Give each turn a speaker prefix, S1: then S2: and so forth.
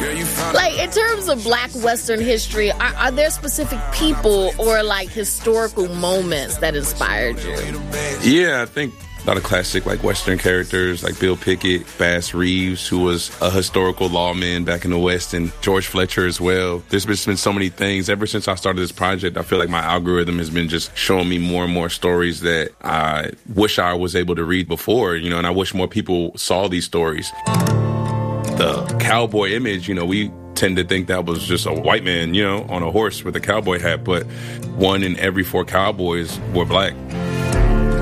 S1: Like, in terms of Black Western history, are there specific people or, like, historical moments that inspired you?
S2: Yeah, I think a lot of classic, like, Western characters, like Bill Pickett, Bass Reeves, who was a historical lawman back in the West, and George Fletcher as well. There's been so many things. Ever since I started this project, I feel like my algorithm has been just showing me more and more stories that I wish I was able to read before, you know, and I wish more people saw these stories. The cowboy image, you know, we tend to think that was just a white man, you know, on a horse with a cowboy hat, but 1 in every 4 cowboys were Black.